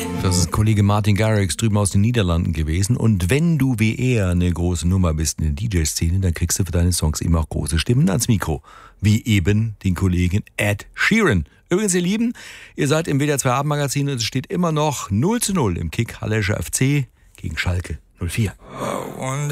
Das ist Kollege Martin Garrix drüben aus den Niederlanden gewesen. Und wenn du wie er eine große Nummer bist in der DJ-Szene, dann kriegst du für deine Songs eben auch große Stimmen ans Mikro. Wie eben den Kollegen Ed Sheeran. Übrigens, ihr Lieben, ihr seid im WDR 2 Abendmagazin und es steht immer noch 0:0 im Kick Hallerscher FC gegen Schalke 04.